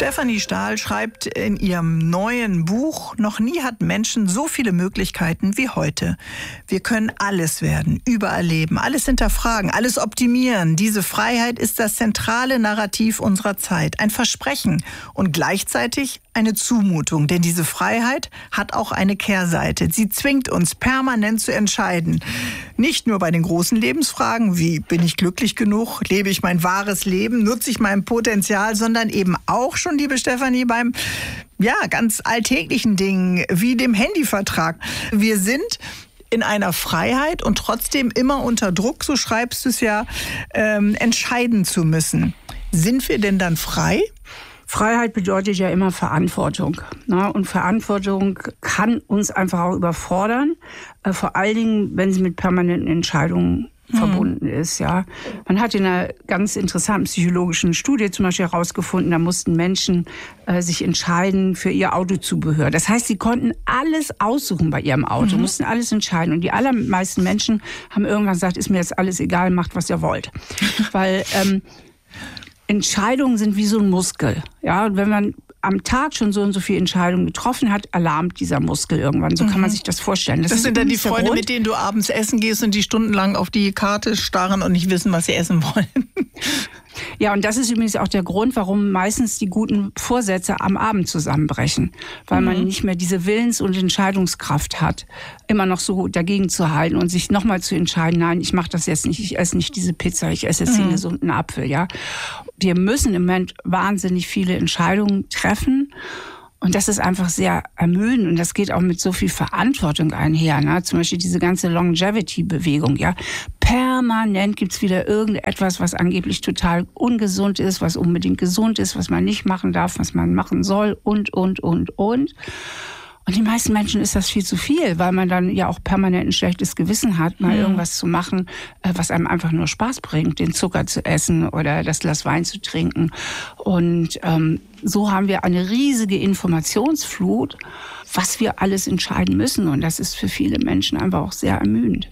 Stefanie Stahl schreibt in ihrem neuen Buch, noch nie hatten Menschen so viele Möglichkeiten wie heute. Wir können alles werden, überall leben, alles hinterfragen, alles optimieren. Diese Freiheit ist das zentrale Narrativ unserer Zeit. Ein Versprechen und gleichzeitig eine Zumutung. Denn diese Freiheit hat auch eine Kehrseite. Sie zwingt uns permanent zu entscheiden. Nicht nur bei den großen Lebensfragen, wie bin ich glücklich genug, lebe ich mein wahres Leben, nutze ich mein Potenzial, sondern eben auch schon, liebe Stefanie, beim ganz alltäglichen Dingen wie dem Handyvertrag. Wir sind in einer Freiheit und trotzdem immer unter Druck, so schreibst du es ja, entscheiden zu müssen. Sind wir denn dann frei? Freiheit bedeutet ja immer Verantwortung. Ne? Und Verantwortung kann uns einfach auch überfordern, vor allen Dingen, wenn sie mit permanenten Entscheidungen verbunden ist. Ja. Man hat in einer ganz interessanten psychologischen Studie zum Beispiel herausgefunden, da mussten Menschen sich entscheiden für ihr Autozubehör. Das heißt, sie konnten alles aussuchen bei ihrem Auto, mussten alles entscheiden. Und die allermeisten Menschen haben irgendwann gesagt, ist mir jetzt alles egal, macht, was ihr wollt. Weil Entscheidungen sind wie so ein Muskel. Ja, und wenn man am Tag schon so und so viele Entscheidungen getroffen hat, alarmt dieser Muskel irgendwann. So kann man sich das vorstellen. Das sind dann die Freunde, mit denen du abends essen gehst und die stundenlang auf die Karte starren und nicht wissen, was sie essen wollen. Ja, und das ist übrigens auch der Grund, warum meistens die guten Vorsätze am Abend zusammenbrechen. Weil man nicht mehr diese Willens- und Entscheidungskraft hat, immer noch so dagegen zu halten und sich nochmal zu entscheiden, nein, ich mache das jetzt nicht, ich esse nicht diese Pizza, ich esse jetzt den gesunden Apfel. Ja, wir müssen im Moment wahnsinnig viele Entscheidungen treffen. Und das ist einfach sehr ermüdend und das geht auch mit so viel Verantwortung einher. Ne? Zum Beispiel diese ganze Longevity-Bewegung. Ja? Permanent gibt's wieder irgendetwas, was angeblich total ungesund ist, was unbedingt gesund ist, was man nicht machen darf, was man machen soll und. Und die meisten Menschen ist das viel zu viel, weil man dann ja auch permanent ein schlechtes Gewissen hat, mal irgendwas zu machen, was einem einfach nur Spaß bringt, den Zucker zu essen oder das Glas Wein zu trinken. Und so haben wir eine riesige Informationsflut, was wir alles entscheiden müssen. Und das ist für viele Menschen einfach auch sehr ermüdend.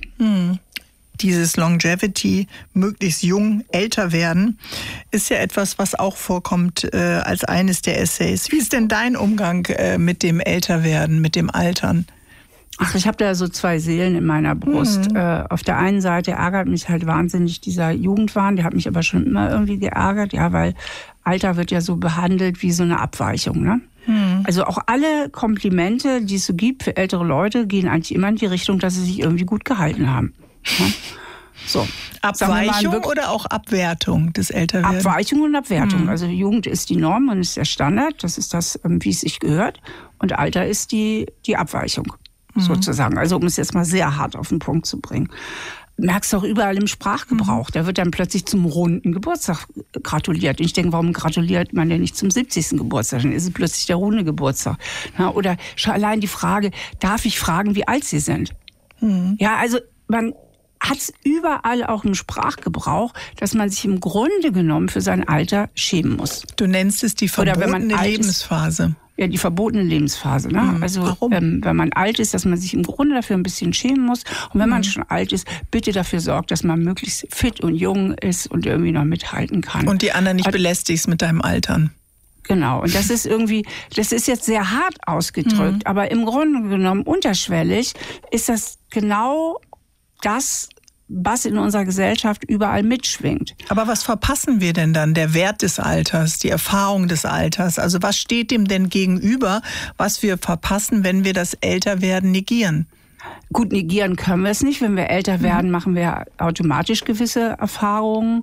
Dieses Longevity, möglichst jung älter werden, ist ja etwas, was auch vorkommt als eines der Essays. Wie ist denn dein Umgang mit dem Älterwerden, mit dem Altern? Ach, ich habe da so zwei Seelen in meiner Brust. Auf der einen Seite ärgert mich halt wahnsinnig dieser Jugendwahn, der hat mich aber schon immer irgendwie geärgert, ja, weil Alter wird ja so behandelt wie so eine Abweichung, ne? Also auch alle Komplimente, die es so gibt für ältere Leute, gehen eigentlich immer in die Richtung, dass sie sich irgendwie gut gehalten haben. Ja? So. Abweichung oder auch Abwertung des Älterwerdens? Abweichung und Abwertung. Also Jugend ist die Norm und ist der Standard. Das ist das, wie es sich gehört. Und Alter ist die Abweichung, sozusagen. Also um es jetzt mal sehr hart auf den Punkt zu bringen. Merkst du auch überall im Sprachgebrauch. Da wird dann plötzlich zum runden Geburtstag gratuliert. Und ich denke, warum gratuliert man denn nicht zum 70. Geburtstag? Dann ist es plötzlich der runde Geburtstag. Ja, oder schon allein die Frage, darf ich fragen, wie alt Sie sind? Ja, also man hat es überall auch im Sprachgebrauch, dass man sich im Grunde genommen für sein Alter schämen muss. Du nennst es die verbotene Lebensphase. Ja, die verbotene Lebensphase. Ne? Also wenn man alt ist, dass man sich im Grunde dafür ein bisschen schämen muss. Und wenn man schon alt ist, bitte dafür sorgt, dass man möglichst fit und jung ist und irgendwie noch mithalten kann. Und die anderen nicht belästigst mit deinem Altern. Genau, und das ist jetzt sehr hart ausgedrückt, aber im Grunde genommen unterschwellig ist das genau das, was in unserer Gesellschaft überall mitschwingt. Aber was verpassen wir denn dann? Der Wert des Alters, die Erfahrung des Alters. Also was steht dem denn gegenüber, was wir verpassen, wenn wir das Älterwerden negieren? Gut, negieren können wir es nicht. Wenn wir älter werden, machen wir automatisch gewisse Erfahrungen.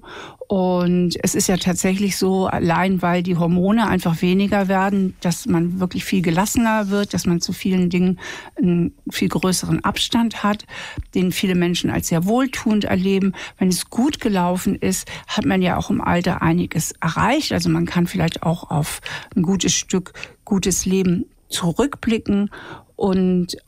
Und es ist ja tatsächlich so, allein weil die Hormone einfach weniger werden, dass man wirklich viel gelassener wird, dass man zu vielen Dingen einen viel größeren Abstand hat, den viele Menschen als sehr wohltuend erleben. Wenn es gut gelaufen ist, hat man ja auch im Alter einiges erreicht. Also man kann vielleicht auch auf ein gutes Stück gutes Leben zurückblicken. Und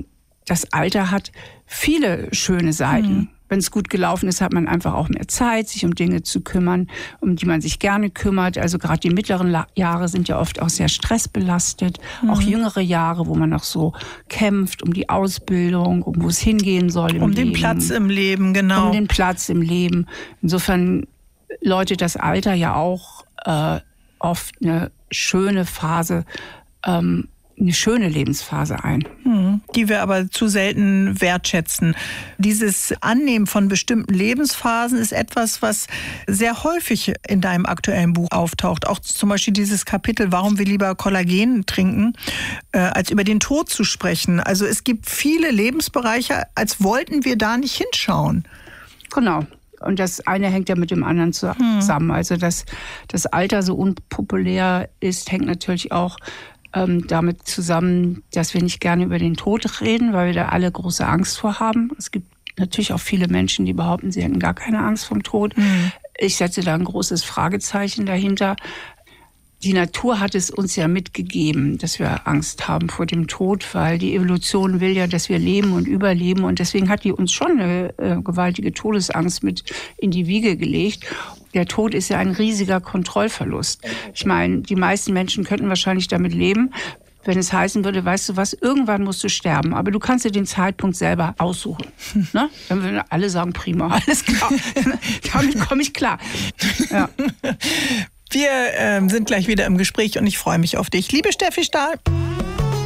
das Alter hat viele schöne Seiten. Wenn es gut gelaufen ist, hat man einfach auch mehr Zeit, sich um Dinge zu kümmern, um die man sich gerne kümmert. Also gerade die mittleren Jahre sind ja oft auch sehr stressbelastet. Auch jüngere Jahre, wo man noch so kämpft um die Ausbildung, um wo es hingehen soll im Leben. Um den Platz im Leben, genau. Um den Platz im Leben. Insofern läutet das Alter ja auch oft eine schöne Phase, eine schöne Lebensphase ein. Die wir aber zu selten wertschätzen. Dieses Annehmen von bestimmten Lebensphasen ist etwas, was sehr häufig in deinem aktuellen Buch auftaucht. Auch zum Beispiel dieses Kapitel, warum wir lieber Kollagen trinken, als über den Tod zu sprechen. Also es gibt viele Lebensbereiche, als wollten wir da nicht hinschauen. Genau. Und das eine hängt ja mit dem anderen zusammen. Also dass das Alter so unpopulär ist, hängt natürlich auch damit zusammen, dass wir nicht gerne über den Tod reden, weil wir da alle große Angst vor haben. Es gibt natürlich auch viele Menschen, die behaupten, sie hätten gar keine Angst vom Tod. Ich setze da ein großes Fragezeichen dahinter. Die Natur hat es uns ja mitgegeben, dass wir Angst haben vor dem Tod, weil die Evolution will ja, dass wir leben und überleben. Und deswegen hat die uns schon eine gewaltige Todesangst mit in die Wiege gelegt. Der Tod ist ja ein riesiger Kontrollverlust. Ich meine, die meisten Menschen könnten wahrscheinlich damit leben, wenn es heißen würde, weißt du was, irgendwann musst du sterben, aber du kannst dir den Zeitpunkt selber aussuchen. Ne? Dann würden alle sagen, prima, alles klar, damit komme ich klar. Ja. Wir sind gleich wieder im Gespräch und ich freue mich auf dich. Liebe Steffi Stahl.